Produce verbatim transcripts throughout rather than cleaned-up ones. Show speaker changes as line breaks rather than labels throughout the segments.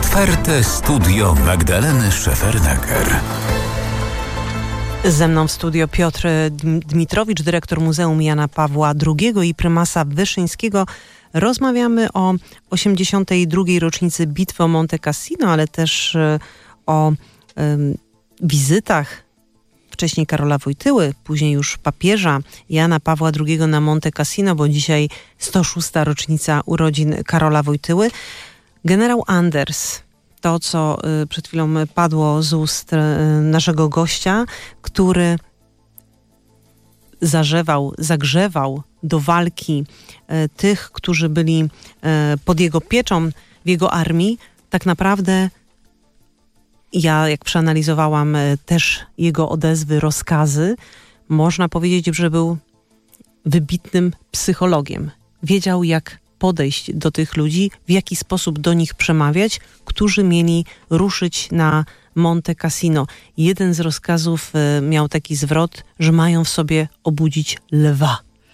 Otwarte studio Magdaleny Szefernaker.
Ze mną w studio Piotr Dmitrowicz, dyrektor Muzeum Jana Pawła drugiego i prymasa Wyszyńskiego. Rozmawiamy o osiemdziesiątej drugiej rocznicy bitwy o Monte Cassino, ale też o um, wizytach wcześniej Karola Wojtyły, później już papieża Jana Pawła drugiego na Monte Cassino, bo dzisiaj sto szósta rocznica urodzin Karola Wojtyły. Generał Anders, to co y, przed chwilą padło z ust y, naszego gościa, który zarzewał, zagrzewał do walki y, tych, którzy byli y, pod jego pieczą w jego armii, tak naprawdę ja, jak przeanalizowałam y, też jego odezwy, rozkazy, można powiedzieć, że był wybitnym psychologiem. Wiedział, jak podejść do tych ludzi, w jaki sposób do nich przemawiać, którzy mieli ruszyć na Monte Cassino. Jeden z rozkazów y, miał taki zwrot, że mają w sobie obudzić lwa.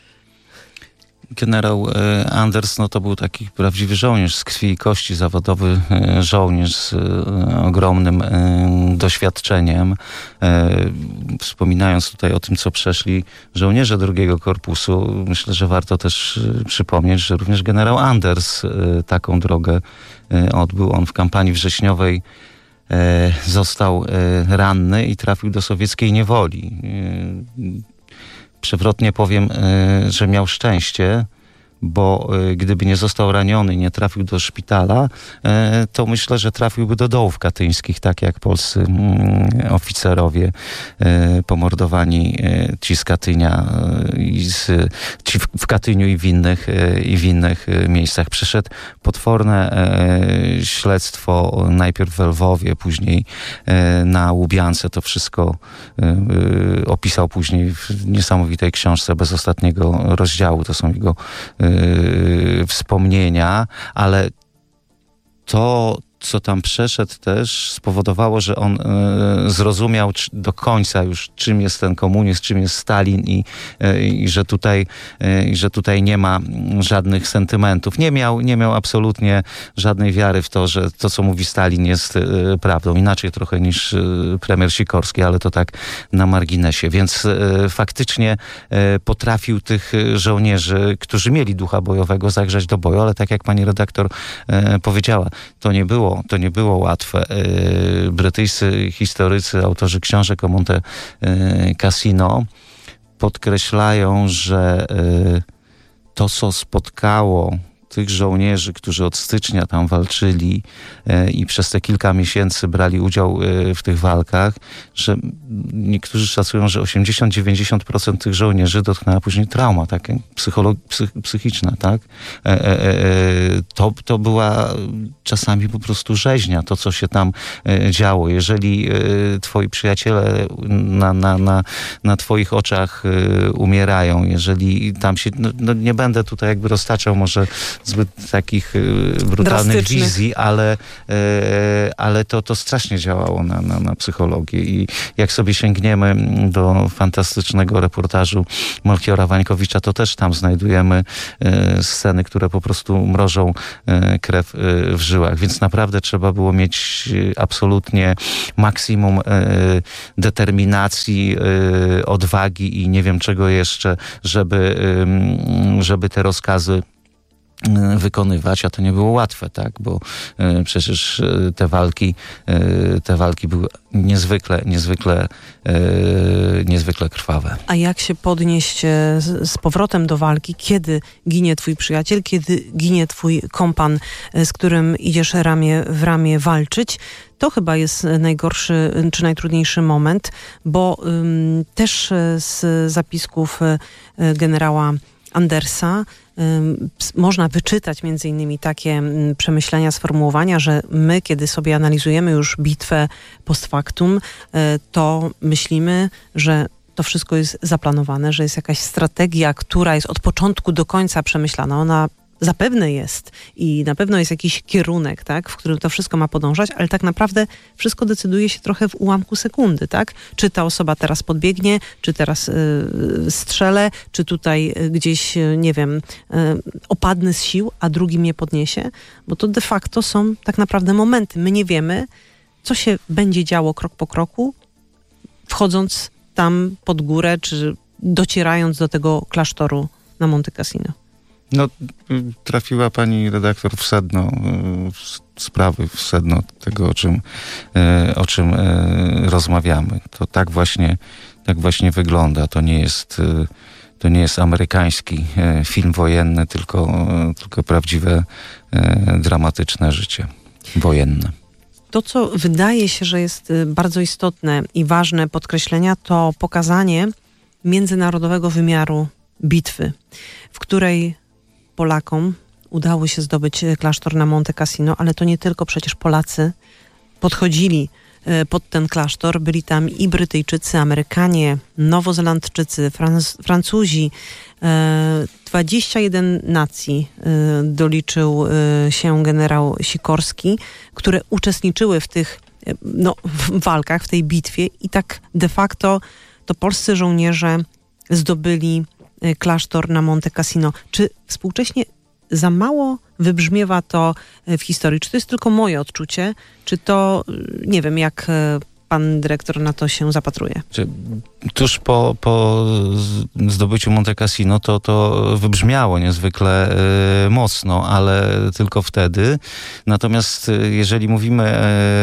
Generał e, Anders, no to był taki prawdziwy żołnierz z krwi i kości, zawodowy e, żołnierz z e, ogromnym e, doświadczeniem. E, wspominając tutaj o tym, co przeszli żołnierze drugiego korpusu, myślę, że warto też e, przypomnieć, że również generał Anders e, taką drogę e, odbył. On w kampanii wrześniowej e, został e, ranny i trafił do sowieckiej niewoli. E, Przewrotnie powiem, że miał szczęście, bo gdyby nie został raniony i nie trafił do szpitala, to myślę, że trafiłby do dołów katyńskich, tak jak polscy oficerowie pomordowani, ci z Katynia, i z, ci w Katyniu i w innych, i w innych miejscach. Przeszedł potworne śledztwo, najpierw w Lwowie, później na Łubiance. To wszystko opisał później w niesamowitej książce bez ostatniego rozdziału. To są jego wspomnienia, ale to, co tam przeszedł, też spowodowało, że on e, zrozumiał c- do końca już, czym jest ten komunizm, czym jest Stalin i, e, i że tutaj, e, i że tutaj nie ma żadnych sentymentów. Nie miał, nie miał absolutnie żadnej wiary w to, że to, co mówi Stalin, jest e, prawdą. Inaczej trochę niż e, premier Sikorski, ale to tak na marginesie. Więc e, faktycznie e, potrafił tych żołnierzy, którzy mieli ducha bojowego, zagrzać do boju, ale tak jak pani redaktor e, powiedziała, to nie było To nie było łatwe. Brytyjscy historycy, autorzy książek o Monte Cassino podkreślają, że to, co spotkało tych żołnierzy, którzy od stycznia tam walczyli e, i przez te kilka miesięcy brali udział e, w tych walkach, że niektórzy szacują, że osiemdziesiąt do dziewięćdziesięciu procent tych żołnierzy dotknęła później trauma taka psycholo- psych, psychiczna, tak? E, e, e, to, to była czasami po prostu rzeźnia, to co się tam e, działo. Jeżeli e, twoi przyjaciele na, na, na, na twoich oczach e, umierają, jeżeli tam się, no, no nie będę tutaj jakby roztaczał może zbyt takich y, brutalnych wizji, ale, y, ale to, to strasznie działało na, na, na psychologię. I jak sobie sięgniemy do fantastycznego reportażu Melchiora Wańkowicza, to też tam znajdujemy y, sceny, które po prostu mrożą y, krew y, w żyłach. Więc naprawdę trzeba było mieć y, absolutnie maksimum y, determinacji, y, odwagi i nie wiem czego jeszcze, żeby, y, żeby te rozkazy wykonywać, a to nie było łatwe, tak, bo e, przecież e, te walki e, te walki były niezwykle, niezwykle e, niezwykle krwawe.
A jak się podnieść e, z, z powrotem do walki, kiedy ginie twój przyjaciel, kiedy ginie twój kompan, e, z którym idziesz ramię w ramię walczyć? To chyba jest najgorszy czy najtrudniejszy moment, bo ym, też z zapisków y, generała Andersa można wyczytać między innymi takie przemyślenia, sformułowania, że my, kiedy sobie analizujemy już bitwę post factum, to myślimy, że to wszystko jest zaplanowane, że jest jakaś strategia, która jest od początku do końca przemyślana. Ona zapewne jest i na pewno jest jakiś kierunek, tak, w którym to wszystko ma podążać, ale tak naprawdę wszystko decyduje się trochę w ułamku sekundy, tak? Czy ta osoba teraz podbiegnie, czy teraz y, strzelę, czy tutaj y, gdzieś, y, nie wiem, y, opadnę z sił, a drugi mnie podniesie, bo to de facto są tak naprawdę momenty. My nie wiemy, co się będzie działo krok po kroku, wchodząc tam pod górę, czy docierając do tego klasztoru na Monte Cassino.
No, trafiła pani redaktor w sedno w sprawy, w sedno tego, o czym, o czym rozmawiamy. To tak właśnie, tak właśnie wygląda. To nie jest, to nie jest amerykański film wojenny, tylko, tylko prawdziwe, dramatyczne życie wojenne.
To, co wydaje się, że jest bardzo istotne i ważne podkreślenia, to pokazanie międzynarodowego wymiaru bitwy, w której Polakom udało się zdobyć klasztor na Monte Cassino, ale to nie tylko przecież Polacy podchodzili pod ten klasztor. Byli tam i Brytyjczycy, Amerykanie, Nowozelandczycy, Franc- Francuzi. dwadzieścia jeden nacji doliczył się generał Sikorski, które uczestniczyły w tych no, w walkach, w tej bitwie i tak de facto to polscy żołnierze zdobyli klasztor na Monte Cassino. Czy współcześnie za mało wybrzmiewa to w historii? Czy to jest tylko moje odczucie? Czy to, nie wiem, jak pan dyrektor na to się zapatruje?
Tuż po, po zdobyciu Monte Cassino to, to wybrzmiało niezwykle y, mocno, ale tylko wtedy. Natomiast jeżeli mówimy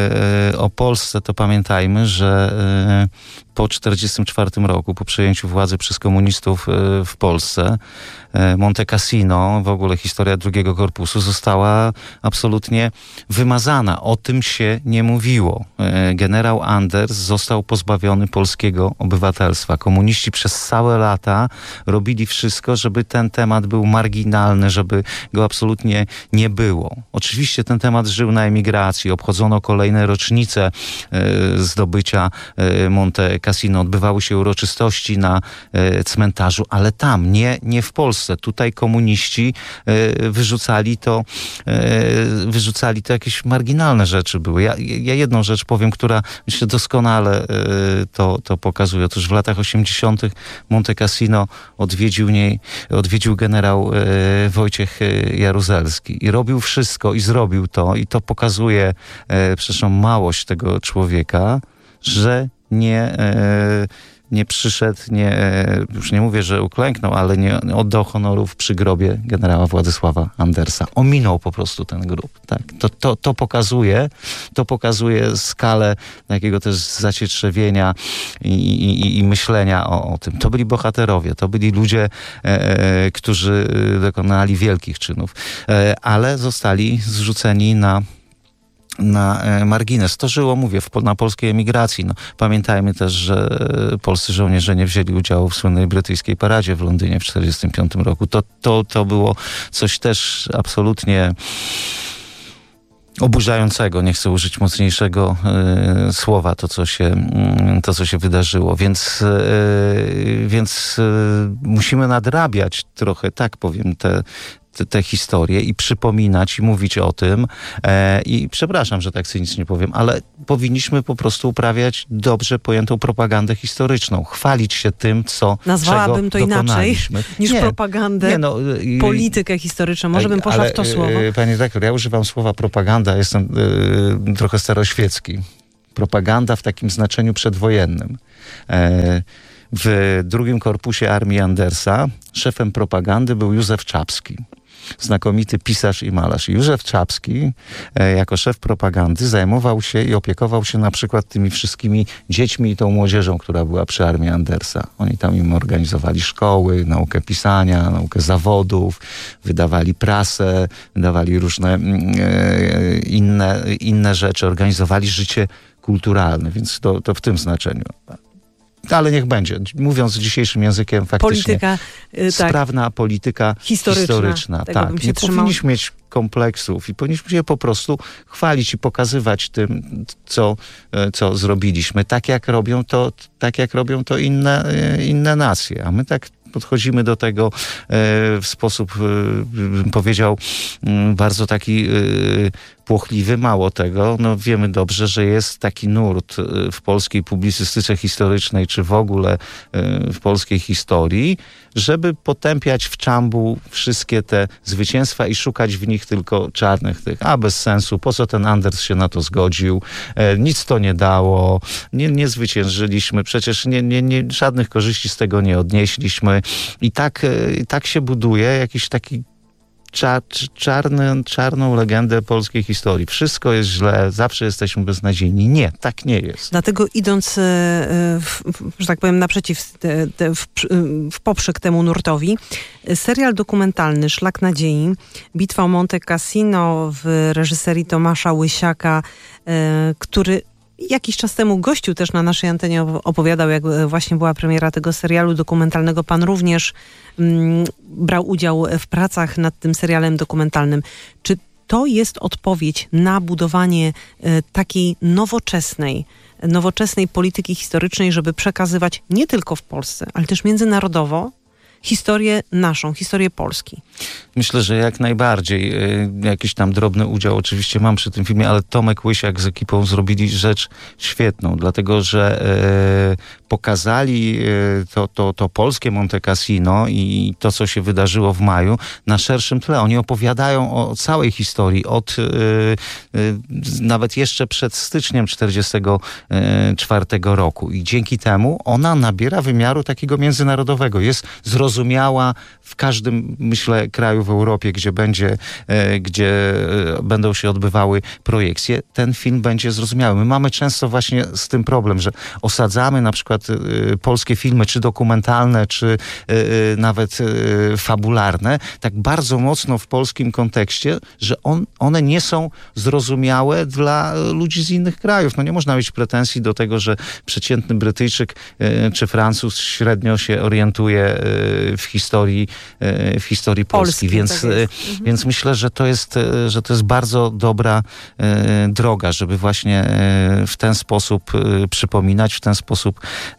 y, o Polsce, to pamiętajmy, że y, po czterdziestym czwartym roku, po przejęciu władzy przez komunistów y, w Polsce, y, Monte Cassino, w ogóle historia drugiego korpusu została absolutnie wymazana. O tym się nie mówiło. Y, generał Anders został pozbawiony polskiego obywatelstwa. Komuniści przez całe lata robili wszystko, żeby ten temat był marginalny, żeby go absolutnie nie było. Oczywiście ten temat żył na emigracji, obchodzono kolejne rocznice e, zdobycia e, Monte Cassino, odbywały się uroczystości na e, cmentarzu, ale tam, nie, nie w Polsce. Tutaj komuniści e, wyrzucali to, e, wyrzucali to jakieś marginalne rzeczy były. Ja, ja jedną rzecz powiem, która myślę doskonale e, to, to pokazuje. Otóż w latach osiemdziesiątych Monte Cassino odwiedził, niej, odwiedził generał e, Wojciech Jaruzelski i robił wszystko i zrobił to i to pokazuje e, przecież małość tego człowieka, że nie, e, nie przyszedł, nie, już nie mówię, że uklęknął, ale nie oddał honorów przy grobie generała Władysława Andersa. Ominął po prostu ten grób. Tak. To, to, to pokazuje, to pokazuje skalę takiego też zacietrzewienia i, i, i myślenia o, o tym. To byli bohaterowie, to byli ludzie, e, którzy dokonali wielkich czynów, e, ale zostali zrzuceni na na margines. To żyło, mówię, w, na polskiej emigracji. No, pamiętajmy też, że polscy żołnierze nie wzięli udziału w słynnej brytyjskiej paradzie w Londynie w tysiąc dziewięćset czterdziestym piątym roku. To, to, to było coś też absolutnie oburzającego, nie chcę użyć mocniejszego y, słowa, to co się, y, to, co się wydarzyło. Więc, y, więc y, musimy nadrabiać trochę, tak powiem, te Te, te historie i przypominać i mówić o tym. E, I przepraszam, że tak cynicznie powiem, ale powinniśmy po prostu uprawiać dobrze pojętą propagandę historyczną. Chwalić się tym, co
Nazwałabym to inaczej niż
nie,
propagandę,
nie no, i,
politykę historyczną. Może bym poszła
ale,
w to słowo.
Panie redaktor, ja używam słowa propaganda, jestem y, trochę staroświecki. Propaganda w takim znaczeniu przedwojennym. E, w drugim korpusie armii Andersa szefem propagandy był Józef Czapski. Znakomity pisarz i malarz. Józef Czapski e, jako szef propagandy zajmował się i opiekował się na przykład tymi wszystkimi dziećmi i tą młodzieżą, która była przy armii Andersa. Oni tam im organizowali szkoły, naukę pisania, naukę zawodów, wydawali prasę, wydawali różne e, inne, inne rzeczy, organizowali życie kulturalne, więc to, to w tym znaczeniu. Ale niech będzie. Mówiąc dzisiejszym językiem, faktycznie
polityka, y, tak.
sprawna polityka historyczna. historyczna tak. Nie
trzymał.
powinniśmy mieć kompleksów i powinniśmy się po prostu chwalić i pokazywać tym, co, co zrobiliśmy. Tak jak robią to, tak jak robią to inne, inne nacje. A my tak podchodzimy do tego w sposób, bym powiedział, bardzo taki płochliwy. Mało tego, no wiemy dobrze, że jest taki nurt w polskiej publicystyce historycznej, czy w ogóle w polskiej historii, żeby potępiać w czambu wszystkie te zwycięstwa i szukać w nich tylko czarnych tych. A bez sensu, po co ten Anders się na to zgodził? E, nic to nie dało, nie, nie zwyciężyliśmy, przecież nie, nie, nie, żadnych korzyści z tego nie odnieśliśmy. I tak, e, i tak się buduje jakiś taki Czar, czarny, czarną legendę polskiej historii. Wszystko jest źle, zawsze jesteśmy beznadziejni. Nie, tak nie jest.
Dlatego idąc, w, że tak powiem, naprzeciw, w, w poprzek temu nurtowi, serial dokumentalny Szlak Nadziei, Bitwa o Monte Cassino w reżyserii Tomasza Łysiaka, który jakiś czas temu gościu też na naszej antenie opowiadał, jak właśnie była premiera tego serialu dokumentalnego. Pan również mm, brał udział w pracach nad tym serialem dokumentalnym. Czy to jest odpowiedź na budowanie e, takiej nowoczesnej, nowoczesnej polityki historycznej, żeby przekazywać nie tylko w Polsce, ale też międzynarodowo historię naszą, historię Polski?
Myślę, że jak najbardziej. Jakiś tam drobny udział oczywiście mam przy tym filmie, ale Tomek Łysiak z ekipą zrobili rzecz świetną, dlatego że e, pokazali to, to, to polskie Monte Cassino i to, co się wydarzyło w maju na szerszym tle. Oni opowiadają o całej historii, od e, e, nawet jeszcze przed styczniem czterdziestego czwartego roku. I dzięki temu ona nabiera wymiaru takiego międzynarodowego. Jest zrozumiała w każdym, myślę, kraju w Europie, gdzie będzie, e, gdzie e, będą się odbywały projekcje, ten film będzie zrozumiały. My mamy często właśnie z tym problem, że osadzamy na przykład e, polskie filmy, czy dokumentalne, czy e, e, nawet e, fabularne, tak bardzo mocno w polskim kontekście, że on, one nie są zrozumiałe dla ludzi z innych krajów. No nie można mieć pretensji do tego, że przeciętny Brytyjczyk e, czy Francuz średnio się orientuje e, w historii, e, w historii Polski. Polski, więc, tak mhm. więc myślę, że to jest, że to jest bardzo dobra e, droga, żeby właśnie e, w ten sposób e, przypominać, w ten sposób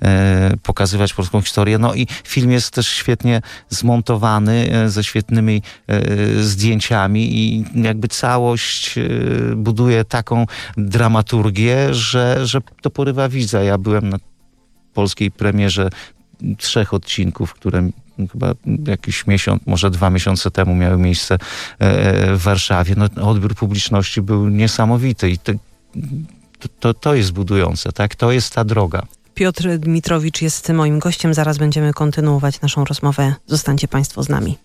e, pokazywać polską historię. No i film jest też świetnie zmontowany, e, ze świetnymi e, zdjęciami i jakby całość e, buduje taką dramaturgię, że, że to porywa widza. Ja byłem na polskiej premierze trzech odcinków, które chyba jakiś miesiąc, może dwa miesiące temu miały miejsce w Warszawie. No, odbiór publiczności był niesamowity i to, to, to jest budujące, tak? To jest ta droga.
Piotr Dmitrowicz jest moim gościem. Zaraz będziemy kontynuować naszą rozmowę. Zostańcie Państwo z nami.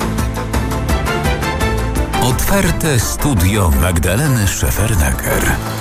Otwarte studio Magdaleny Szefernaker.